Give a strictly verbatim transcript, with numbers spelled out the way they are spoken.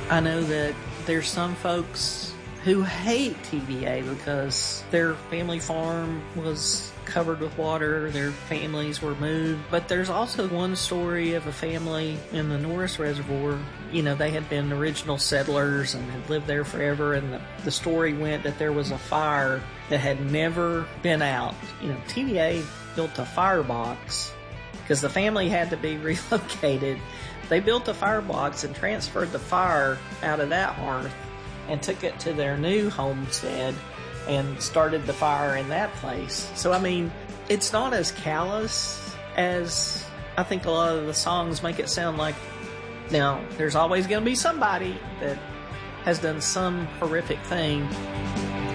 I know that there's some folks who hate T V A because their family farm was covered with water, their families were moved. But there's also one story of a family in the Norris Reservoir. You know, they had been original settlers and had lived there forever, and the, the story went that there was a fire that had never been out. You know, T V A built a firebox because the family had to be relocated. They built a firebox and transferred the fire out of that hearth and took it to their new homestead and started the fire in that place. So, I mean, it's not as callous as I think a lot of the songs make it sound like. Now, there's always going to be somebody that has done some horrific thing.